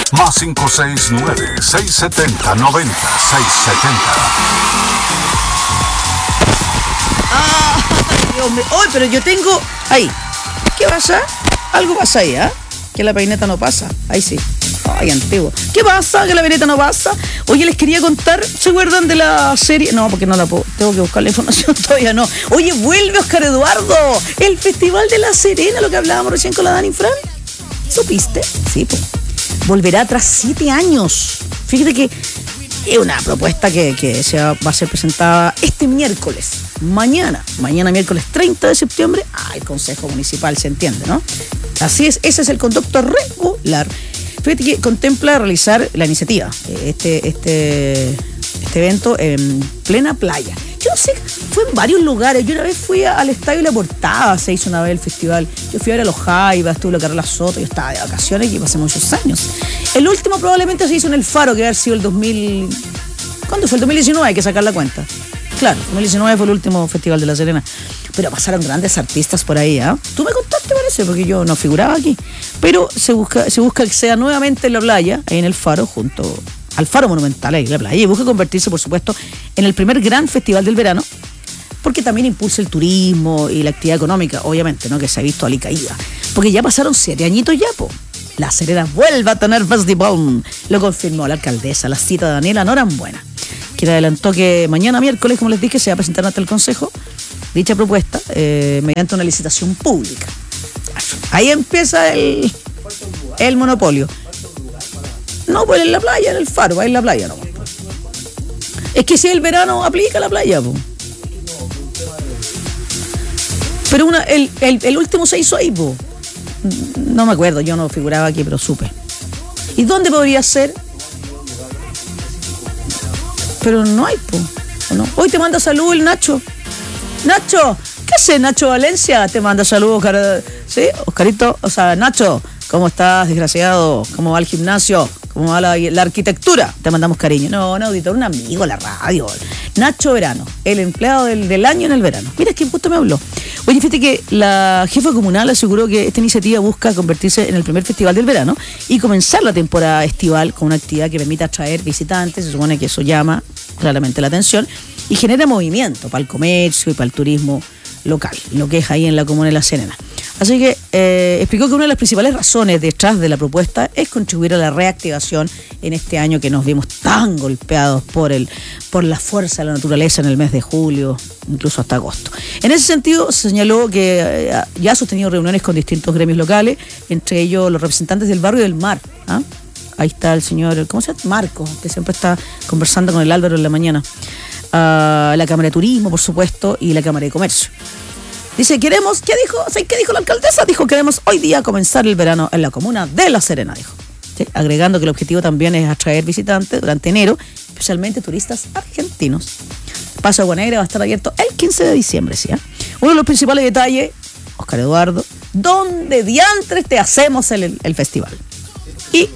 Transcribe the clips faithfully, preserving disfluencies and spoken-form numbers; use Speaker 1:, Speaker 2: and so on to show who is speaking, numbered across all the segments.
Speaker 1: Más cinco seis nueve, seis siete cero, nueve cero seis siete cero.
Speaker 2: ¡Ah! Dios mío. ¡Ay, pero yo tengo... Ahí! ¿Qué pasa? Algo pasa ahí, ¿ah? ¿eh? Que la peineta no pasa. Ahí sí. Ay, antiguo. ¿Qué pasa? Que la peineta no pasa. Oye, les quería contar, ¿se acuerdan de la serie? No, porque no la puedo. Tengo que buscar la información, todavía no. Oye, vuelve Oscar Eduardo. El Festival de La Serena, lo que hablábamos recién con la Dani Fran. ¿Supiste? Sí, pues. Volverá tras siete años. Fíjate que es una propuesta que, que se va, va a ser presentada este miércoles. Mañana. Mañana miércoles treinta de septiembre. Ah, el Consejo Municipal, se entiende, ¿no? Así es, ese es el conducto regular. Fíjate que contempla realizar la iniciativa, este, este, este evento en plena playa. Yo no sé, fue en varios lugares. Yo una vez fui al Estadio La Portada, se hizo una vez el festival. Yo fui a ver a los Jaivas, estuve la Carla Soto, yo estaba de vacaciones y pasé muchos años. El último probablemente se hizo en el Faro, que debe haber sido el dos mil... ¿Cuándo fue? El dos mil diecinueve, hay que sacar la cuenta. Claro, dos mil diecinueve fue el último Festival de La Serena. Pero pasaron grandes artistas por ahí, ¿ah? ¿eh? Tú me contaste, parece, porque yo no figuraba aquí. Pero se busca, se busca que sea nuevamente en la playa, ahí en el Faro, junto al Faro Monumental, ahí en la playa. Y busca convertirse, por supuesto, en el primer gran festival del verano, porque también impulsa el turismo y la actividad económica, obviamente, ¿no? Que se ha visto alicaída. Porque ya pasaron siete añitos ya, po. La Serena vuelve a tener festival. Lo confirmó la alcaldesa, la cita de Daniela Norambuena, quien adelantó que mañana miércoles, como les dije, se va a presentar ante el Consejo dicha propuesta eh, mediante una licitación pública. Ahí empieza el, el monopolio. No, pues en la playa, en el Faro, ahí en la playa no. Es que si el verano aplica la playa, po. Pero una, el, el, el último se hizo ahí, po. No me acuerdo, yo no figuraba aquí, pero supe. ¿Y dónde podría ser? Pero no hay, po. ¿No? Hoy te manda salud el Nacho. Nacho, ¿qué hace Nacho Valencia? Te manda saludos, Oscar. ¿Sí? Oscarito, o sea, Nacho, ¿cómo estás, desgraciado? ¿Cómo va el gimnasio? ¿Cómo va la, la arquitectura? Te mandamos cariño. No, un auditor, un amigo, la radio. Nacho Verano, el empleado del, del año en el verano. Mira, que justo me habló. Oye, fíjate que la jefa comunal aseguró que esta iniciativa busca convertirse en el primer festival del verano y comenzar la temporada estival con una actividad que permita atraer visitantes. Se supone que eso llama claramente la atención y genera movimiento para el comercio y para el turismo local, lo que es ahí en la comuna de La Serena. Así que eh, explicó que una de las principales razones detrás de la propuesta es contribuir a la reactivación en este año que nos vimos tan golpeados por el por la fuerza de la naturaleza en el mes de julio, incluso hasta agosto. En ese sentido, se señaló que eh, ya ha sostenido reuniones con distintos gremios locales, entre ellos los representantes del Barrio del Mar. ¿Ah? Ahí está el señor, ¿cómo se llama? Marco, que siempre está conversando con el Álvaro en la mañana. Uh, la Cámara de Turismo, por supuesto, y la Cámara de Comercio. Dice, queremos, ¿qué dijo? ¿Qué dijo la alcaldesa? Dijo, queremos hoy día comenzar el verano en la comuna de La Serena, dijo. ¿Sí? Agregando que el objetivo también es atraer visitantes durante enero, especialmente turistas argentinos. Paso Agua Negra va a estar abierto el quince de diciembre, ¿sí? ¿eh? Uno de los principales detalles, Oscar Eduardo, ¿dónde diantres te hacemos el, el festival? Y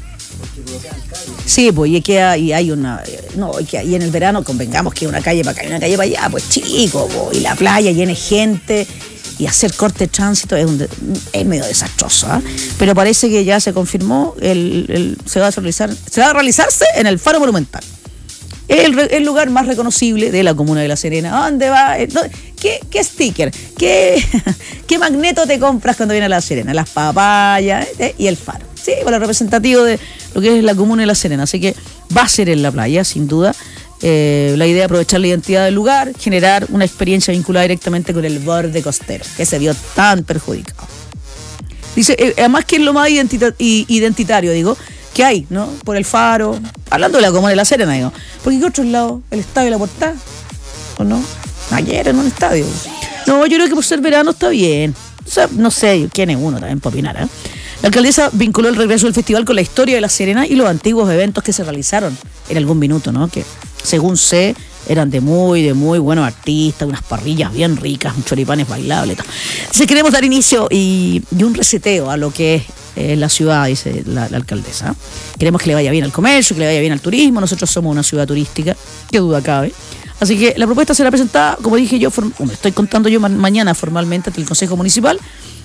Speaker 2: sí, pues y, queda, y hay una no, y, que, y en el verano convengamos que hay una calle para acá y una calle para allá, pues chico, pues, y la playa llena de gente y hacer corte de tránsito es, un, es medio desastroso, ¿eh? Pero parece que ya se confirmó el, el, se va a realizar se va a realizarse en el Faro Monumental, el, el lugar más reconocible de la comuna de La Serena. ¿Dónde va? ¿Qué, qué sticker? ¿Qué, qué magneto te compras cuando viene a La Serena? Las papayas, ¿eh? Y el Faro. Sí, bueno, representativo de lo que es la comuna de La Serena. Así que va a ser en la playa, sin duda. Eh, la idea es aprovechar la identidad del lugar, generar una experiencia vinculada directamente con el borde costero, que se vio tan perjudicado. Dice, eh, además que es lo más identita- identitario, digo, que hay, ¿no? Por el Faro, hablando de la comuna de La Serena, digo. Porque ¿qué otros lados? ¿El Estadio de La Portada? ¿O no? Ayer en un estadio. No, yo creo que por ser verano está bien. O sea, no sé quién es uno también para opinar, ¿eh? La alcaldesa vinculó el regreso del festival con la historia de La Serena y los antiguos eventos que se realizaron en algún minuto, ¿no? Que, según sé, eran de muy, de muy buenos artistas, unas parrillas bien ricas, choripanes bailables. Entonces queremos dar inicio y, y un reseteo a lo que es eh, la ciudad, dice la, la alcaldesa, ¿eh? Queremos que le vaya bien al comercio, que le vaya bien al turismo. Nosotros somos una ciudad turística, qué duda cabe. Así que la propuesta será presentada, como dije yo, form- bueno, estoy contando yo ma- mañana formalmente ante el Consejo Municipal.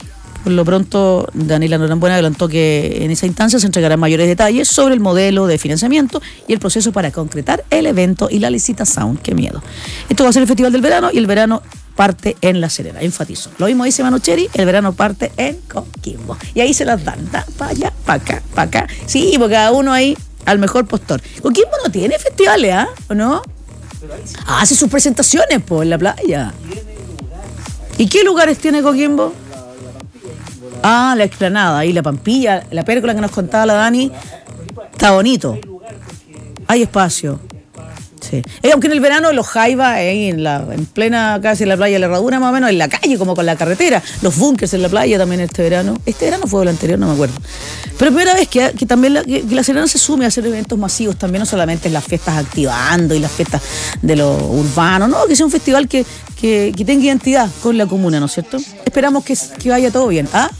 Speaker 2: Por lo pronto, Daniela Norambuena adelantó que en esa instancia se entregarán mayores detalles sobre el modelo de financiamiento y el proceso para concretar el evento y la licitación. ¡Qué miedo! Esto va a ser el Festival del Verano y el verano parte en La Serena, enfatizo. Lo mismo dice Manu Cheri, el verano parte en Coquimbo. Y ahí se las dan, para allá, para acá, para acá. Sí, porque cada uno ahí al mejor postor. Coquimbo no tiene festivales, ¿ah? ¿O no? Hace sus presentaciones, pues, en la playa. ¿Y qué lugares tiene Coquimbo? Ah, la Explanada, ahí la Pampilla, la pérgola que nos contaba la Dani. Está bonito. Hay espacio. Sí. Eh, aunque en el verano los jaivas, ahí en, la, en plena casi en la playa de la Herradura, más o menos, en la calle, como con la carretera. Los bunkers en la playa también este verano. Este verano fue el anterior, no me acuerdo. Pero primera vez que, que también la, que, que la Serena se sume a hacer eventos masivos, también no solamente en las fiestas activando y las fiestas de lo urbano, no, que sea un festival que, que, que tenga identidad con la comuna, ¿no es cierto? Esperamos que, que vaya todo bien. ¿Ah?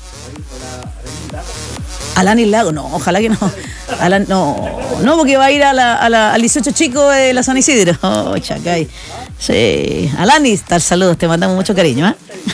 Speaker 2: Alanis Lago, no, ojalá que no. Alan, no, no, porque va a ir a la, a la, al dieciocho chico de la San Isidro. Oh, chacay. Sí, Alanis, tal saludos, te mandamos mucho cariño, ¿eh?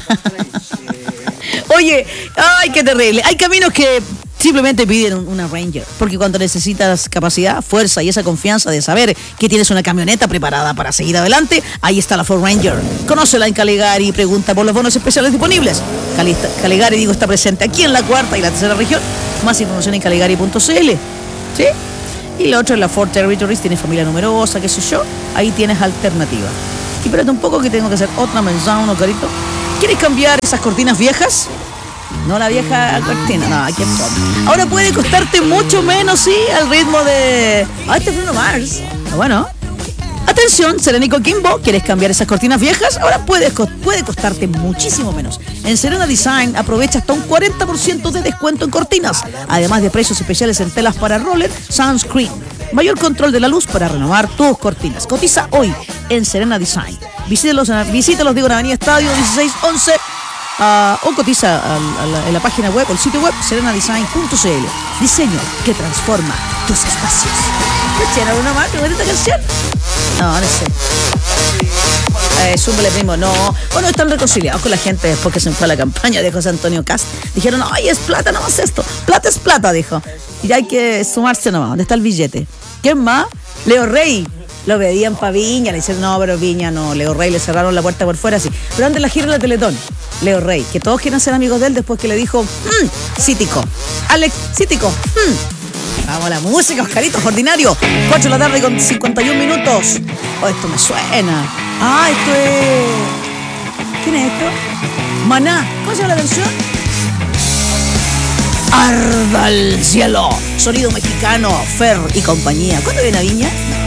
Speaker 2: Oye, ay, qué terrible. Hay caminos que simplemente piden una Ranger, porque cuando necesitas capacidad, fuerza y esa confianza de saber que tienes una camioneta preparada para seguir adelante, ahí está la Ford Ranger. Conócela en Caligari y pregunta por los bonos especiales disponibles. Caligari, digo, está presente aquí en la cuarta y la tercera región. Más información en caligari punto c l. ¿Sí? Y la otra es la Ford Territories, tiene familia numerosa, qué sé yo. Ahí tienes alternativa. Y espérate un poco que tengo que hacer otra mención, ¿no, carito? ¿Quieres cambiar esas cortinas viejas? No la vieja cortina, no, aquí está. Ahora puede costarte mucho menos, sí, al ritmo de... Ah, este es Bruno Mars. Bueno. Atención, Serena y Coquimbo, ¿quieres cambiar esas cortinas viejas? Ahora puede, puede costarte muchísimo menos. En Serena Design aprovecha hasta un cuarenta por ciento de descuento en cortinas, además de precios especiales en telas para roller, sunscreen. Mayor control de la luz para renovar tus cortinas. Cotiza hoy en Serena Design. Visítalos, visítalos digo, en Avenida Estadio dieciséis once uh, o cotiza a, a la, en la página web, el sitio web serena design punto c l. Diseño que transforma tus espacios. ¿Qué tiene una marca con esta canción? No, no sé. Eh, súmele, primo, no. Bueno, están reconciliados con la gente después que se fue a la campaña de José Antonio Cast. Dijeron, ay, es plata nomás esto. Plata es plata, dijo. Y hay que sumarse nomás. ¿Dónde está el billete? ¿Quién más? Leo Rey. Lo pedían para Viña. Le dijeron, no, pero Viña no. Leo Rey le cerraron la puerta por fuera, sí. Pero antes la gira de la Teletón. Leo Rey. Que todos quieren ser amigos de él después que le dijo, mmm, Cítico. Alex Cítico. Mmm. Vamos a la música, Oscarito, ordinario. cuatro de la tarde con cincuenta y un minutos. Oh, esto me suena. Ah, esto es... ¿Quién es esto? Maná. ¿Cómo se llama la canción? Arda el cielo. Sonido mexicano, Fer y compañía. ¿Cuándo viene a Viña? No.